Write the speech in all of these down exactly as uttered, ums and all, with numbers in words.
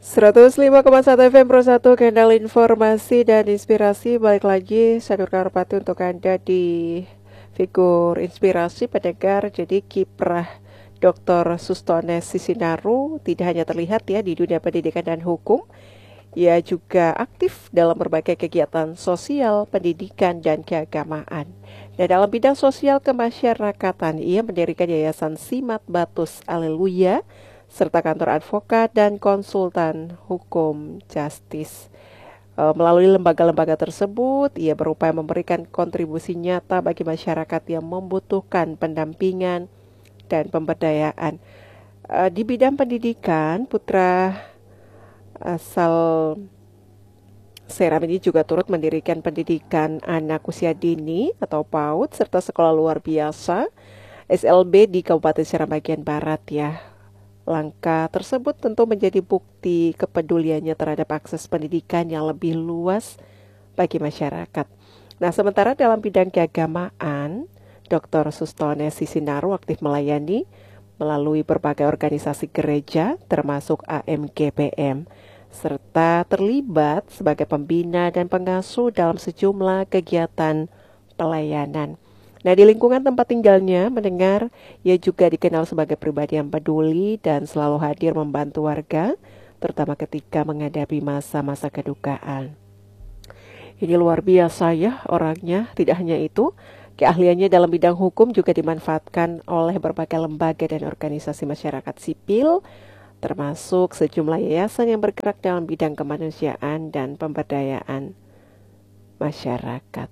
seratus lima koma satu F M Pro satu, Kendal Informasi dan Inspirasi. Balik lagi, saya Nur Karpati untuk Anda di Figur Inspirasi pendengar. Jadi kiprah doktor Sustones Sisinaru tidak hanya terlihat ya di dunia pendidikan dan hukum, ia juga aktif dalam berbagai kegiatan sosial, pendidikan, dan keagamaan. Dan dalam bidang sosial kemasyarakatan, ia mendirikan Yayasan Simat Batus Aleluya, serta kantor advokat dan konsultan hukum justice. E, melalui lembaga-lembaga tersebut, ia berupaya memberikan kontribusi nyata bagi masyarakat yang membutuhkan pendampingan dan pemberdayaan. E, di bidang pendidikan, putra asal Seram ini juga turut mendirikan pendidikan anak usia dini atau PAUD serta sekolah luar biasa S L B di Kabupaten Seram bagian Barat ya. Langkah tersebut tentu menjadi bukti kepeduliannya terhadap akses pendidikan yang lebih luas bagi masyarakat. Nah, sementara dalam bidang keagamaan, doktor Sustones Sisinaru aktif melayani melalui berbagai organisasi gereja termasuk A M G P M, serta terlibat sebagai pembina dan pengasuh dalam sejumlah kegiatan pelayanan. Nah, di lingkungan tempat tinggalnya mendengar, ia juga dikenal sebagai pribadi yang peduli dan selalu hadir membantu warga, terutama ketika menghadapi masa-masa kedukaan. Ini luar biasa ya orangnya. Tidak hanya itu, keahliannya dalam bidang hukum juga dimanfaatkan oleh berbagai lembaga dan organisasi masyarakat sipil, termasuk sejumlah yayasan yang bergerak dalam bidang kemanusiaan dan pemberdayaan masyarakat.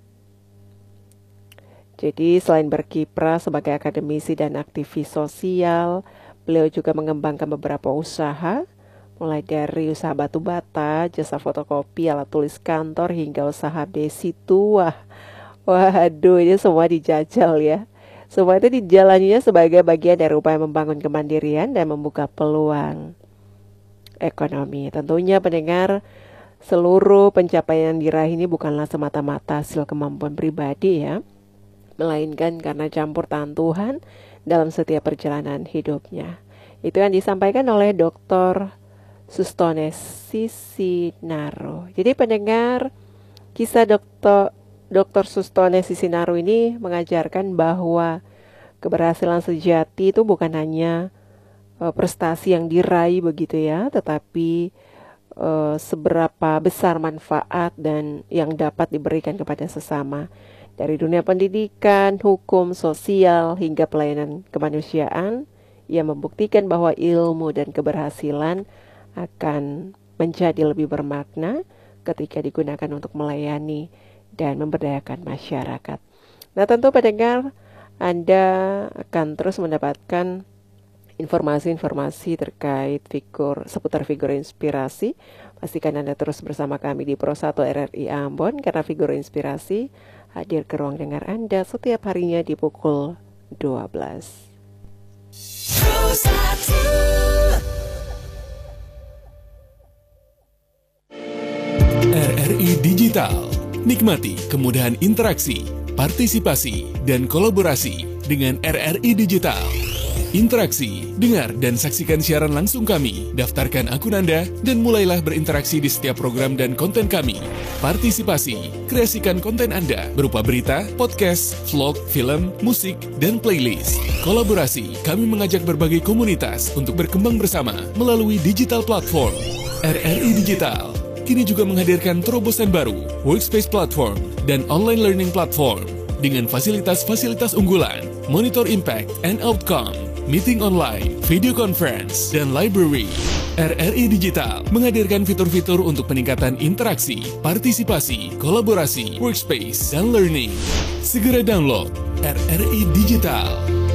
Jadi selain berkiprah sebagai akademisi dan aktivis sosial, beliau juga mengembangkan beberapa usaha, mulai dari usaha batu bata, jasa fotokopi, alat tulis kantor, hingga usaha besi tua. Waduh, ini semua dijajal ya. Semua itu dijalaninya sebagai bagian dari upaya membangun kemandirian dan membuka peluang ekonomi. Tentunya pendengar, seluruh pencapaian yang diraih ini bukanlah semata-mata hasil kemampuan pribadi ya, melainkan karena campur tangan Tuhan dalam setiap perjalanan hidupnya. Itu yang disampaikan oleh doktor Sustones Sisinaru. Jadi pendengar, kisah dokter doktor Sustones Sisinaru ini mengajarkan bahwa keberhasilan sejati itu bukan hanya uh, prestasi yang diraih begitu ya, tetapi uh, seberapa besar manfaat dan yang dapat diberikan kepada sesama. Dari dunia pendidikan, hukum, sosial, hingga pelayanan kemanusiaan, ia membuktikan bahwa ilmu dan keberhasilan akan menjadi lebih bermakna ketika digunakan untuk melayani dan memberdayakan masyarakat. Nah, tentu pendengar, Anda akan terus mendapatkan informasi-informasi terkait figur seputar figur inspirasi. Pastikan Anda terus bersama kami di Pro satu R R I Ambon, karena figur inspirasi hadir ke ruang dengar Anda setiap harinya di pukul dua belas. R R I Digital. Nikmati kemudahan interaksi, partisipasi, dan kolaborasi dengan R R I Digital. Interaksi, dengar dan saksikan siaran langsung kami, daftarkan akun Anda, dan mulailah berinteraksi di setiap program dan konten kami. Partisipasi, kreasikan konten Anda berupa berita, podcast, vlog, film, musik, dan playlist. Kolaborasi, kami mengajak berbagai komunitas untuk berkembang bersama melalui digital platform. R R I Digital kini juga menghadirkan terobosan baru, workspace platform, dan online learning platform dengan fasilitas-fasilitas unggulan, monitor impact and outcome, meeting online, video conference, dan library. R R I Digital menghadirkan fitur-fitur untuk peningkatan interaksi, partisipasi, kolaborasi, workspace, dan learning. Segera download R R I Digital.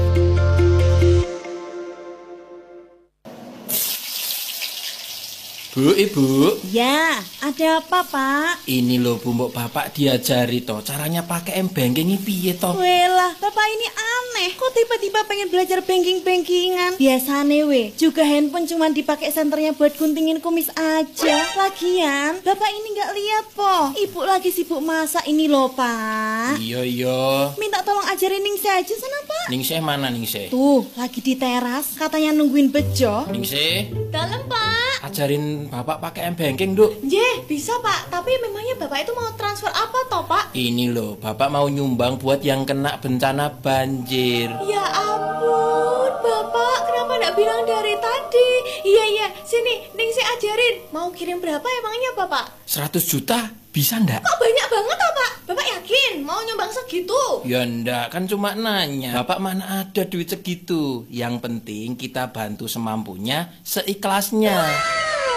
Bu, Ibu. Ya, ada apa, Pak? Ini loh Bu, mbok Bapak diajari toh caranya pakai m-banking ini piye toh? Welah, Bapak ini meneh? Kok tiba-tiba pengen belajar banking-bankingan? Biasane we, juga handphone cuman dipakai senternya buat guntingin kumis aja. Lagian, bapak ini nggak lihat po. Ibu lagi sibuk masak ini loh, Pak. Iya, iya. Minta tolong ajarin Ningsih aja sana, Pak. Ningsih mana Ningsih? Tuh, lagi di teras, katanya nungguin bejo. Ningsih, Dalam, Pak. ajarin bapak pakai m-banking, Duk. Jeh, bisa, Pak. Tapi memangnya bapak itu mau transfer apa toh, Pak? Ini loh, bapak mau nyumbang buat yang kena bencana banjir. Ya ampun, Bapak, kenapa nggak bilang dari tadi? Iya, iya, sini, Ningsih ajarin. Mau kirim berapa emangnya, Bapak? seratus juta bisa ndak? Kok banyak banget, Pak? Bapak yakin mau nyumbang segitu? Ya ndak, kan cuma nanya. Bapak mana ada duit segitu. Yang penting kita bantu semampunya, seikhlasnya.